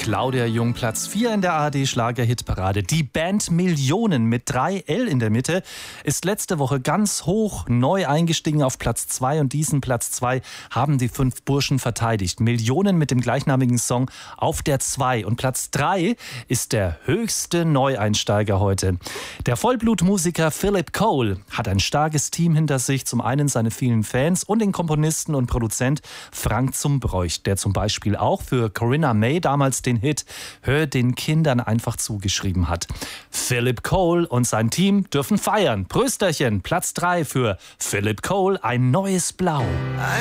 Claudia Jung, Platz 4 in der ARD-Schlager-Hitparade. Die Band Millionen mit 3L in der Mitte ist letzte Woche ganz hoch neu eingestiegen auf Platz 2 und diesen Platz 2 haben die 5 Burschen verteidigt. Millionen mit dem gleichnamigen Song auf der 2 und Platz 3 ist der höchste Neueinsteiger heute. Der Vollblutmusiker Philip Cole hat ein starkes Team hinter sich, zum einen seine vielen Fans und den Komponisten und Produzent Frank Zumbräuch, der zum Beispiel auch für Corinna May damals den Hit "Hör den Kindern einfach zu" geschrieben hat. Philip Cole und sein Team dürfen feiern. Prösterchen, Platz 3 für Philip Cole, Ein neues Blau.